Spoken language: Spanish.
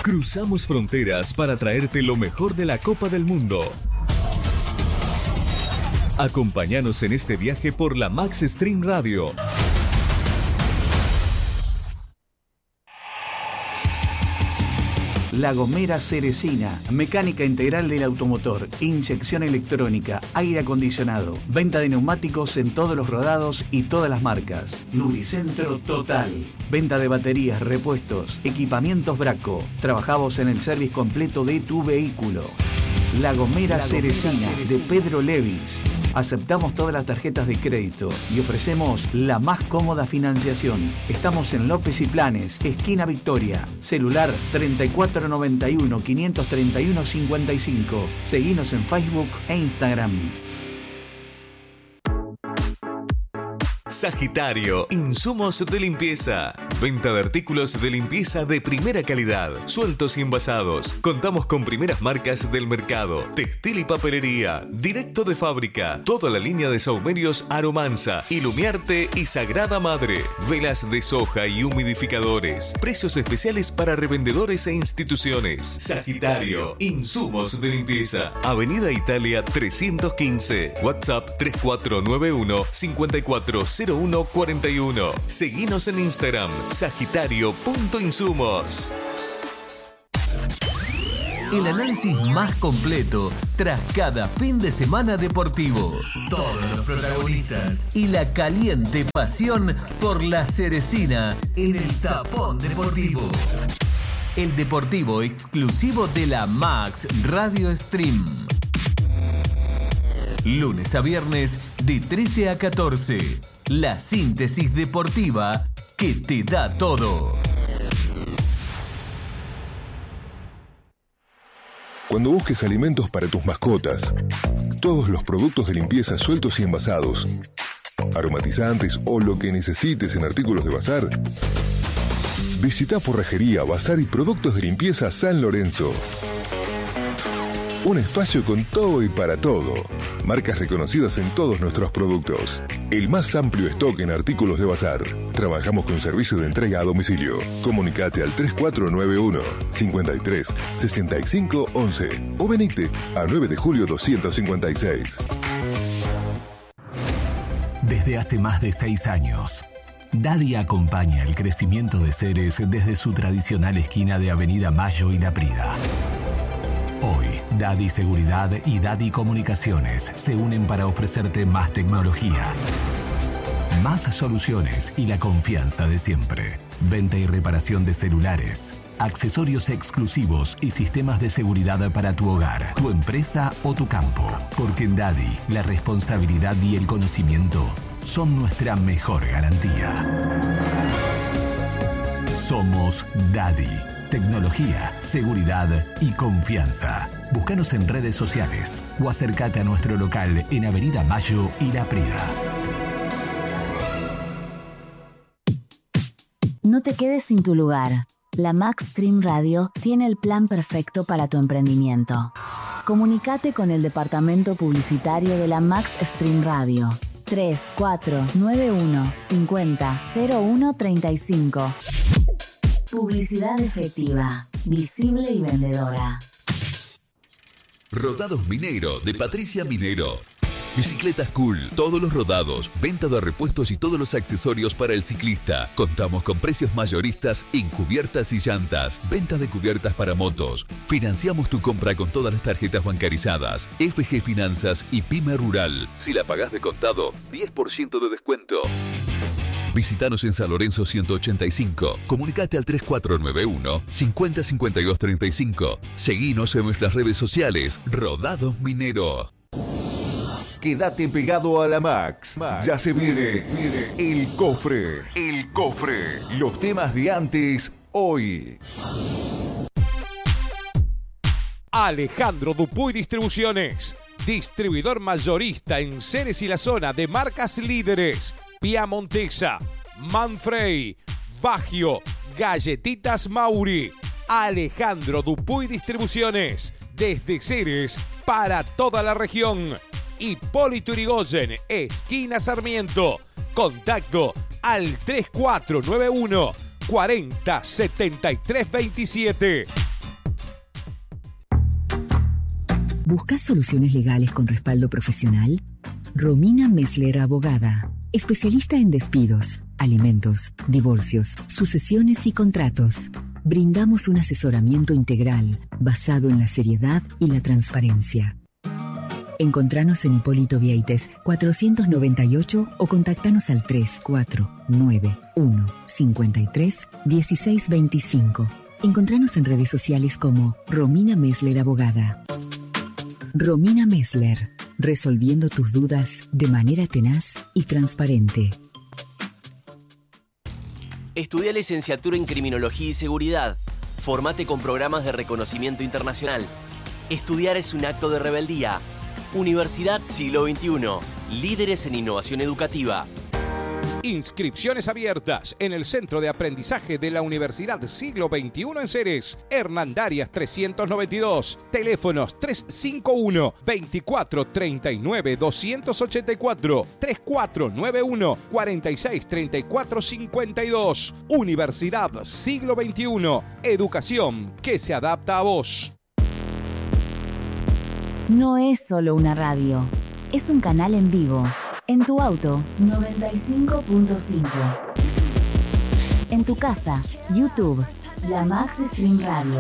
Cruzamos fronteras para traerte lo mejor de la Copa del Mundo. Acompáñanos en este viaje por la Max Stream Radio. La Gomera Ceresina, mecánica integral del automotor, inyección electrónica, aire acondicionado, venta de neumáticos en todos los rodados y todas las marcas. Lubricentro total, venta de baterías, repuestos, equipamientos Braco. Trabajamos en el service completo de tu vehículo. La Gomera Ceresina de Pedro Levis. Aceptamos todas las tarjetas de crédito y ofrecemos la más cómoda financiación. Estamos en López y Planes, esquina Victoria. Celular 3491 531 55. Seguinos en Facebook e Instagram. Sagitario, insumos de limpieza. Venta de artículos de limpieza de primera calidad, sueltos y envasados. Contamos con primeras marcas del mercado, textil y papelería, directo de fábrica. Toda la línea de saumerios Aromanza, Ilumiarte y Sagrada Madre. Velas de soja y humidificadores. Precios especiales para revendedores e instituciones. Sagitario, insumos de limpieza. Avenida Italia 315. WhatsApp 3491 540141. Seguinos en Instagram, sagitario.insumos. El análisis más completo tras cada fin de semana deportivo. Todos los protagonistas y la caliente pasión por la Ceresina en el Tapón Deportivo. El deportivo exclusivo de la Max Radio Stream. Lunes a viernes de 13 a 14. La síntesis deportiva que te da todo. Cuando busques alimentos para tus mascotas, todos los productos de limpieza sueltos y envasados, aromatizantes o lo que necesites en artículos de bazar, visita Forrajería, Bazar y Productos de Limpieza San Lorenzo. Un espacio con todo y para todo. Marcas reconocidas en todos nuestros productos. El más amplio stock en artículos de bazar. Trabajamos con servicio de entrega a domicilio. Comunicate al 3491 53 65 11 o venite a 9 de julio 256. Desde hace más de 6 años, Daddy acompaña el crecimiento de Ceres desde su tradicional esquina de Avenida Mayo y La Prida. Hoy, Daddy Seguridad y Daddy Comunicaciones se unen para ofrecerte más tecnología, más soluciones y la confianza de siempre. Venta y reparación de celulares, accesorios exclusivos y sistemas de seguridad para tu hogar, tu empresa o tu campo. Porque en Daddy, la responsabilidad y el conocimiento son nuestra mejor garantía. Somos Daddy. Tecnología, seguridad y confianza. Búscanos en redes sociales o acércate a nuestro local en Avenida Mayo y La Prida. No te quedes sin tu lugar. La Max Stream Radio tiene el plan perfecto para tu emprendimiento. Comunicate con el departamento publicitario de la Max Stream Radio. 3491 50 01 35. Publicidad efectiva, visible y vendedora. Rodados Minero de Patricia Minero. Bicicletas cool, todos los rodados, venta de repuestos y todos los accesorios para el ciclista. Contamos con precios mayoristas en cubiertas y llantas, venta de cubiertas para motos. Financiamos tu compra con todas las tarjetas bancarizadas, FG Finanzas y Pyme Rural. Si la pagás de contado, 10% de descuento. Visítanos en San Lorenzo 185. Comunicate al 3491 50 52 35. Seguinos en nuestras redes sociales. Rodados Minero. Quédate pegado a la Max. Ya se viene el cofre. El cofre. Los temas de antes, hoy. Alejandro Dupuy Distribuciones. Distribuidor mayorista en Ceres y la zona de marcas líderes. Piamontesa, Manfrey, Baggio, Galletitas Mauri. Alejandro Dupuy Distribuciones, desde Ceres para toda la región. Hipólito Yrigoyen, esquina Sarmiento. Contacto al 3491 40 73 27. ¿Buscas soluciones legales con respaldo profesional? Romina Messler Abogada, especialista en despidos, alimentos, divorcios, sucesiones y contratos. Brindamos un asesoramiento integral basado en la seriedad y la transparencia. Encontranos en Hipólito Vieites 498 o contactanos al 3491 53 1625. Encontranos en redes sociales como Romina Messler Abogada. Romina Messler, resolviendo tus dudas de manera tenaz y transparente. Estudia licenciatura en Criminología y Seguridad. Formate con programas de reconocimiento internacional. Estudiar es un acto de rebeldía. Universidad Siglo XXI. Líderes en innovación educativa. Inscripciones abiertas en el Centro de Aprendizaje de la Universidad Siglo XXI en Ceres. Hernandarias 392. Teléfonos 351-2439-284. 3491-463452. Universidad Siglo XXI. Educación que se adapta a vos. No es solo una radio, es un canal en vivo. En tu auto, 95.5. En tu casa, YouTube, la Max Stream Radio.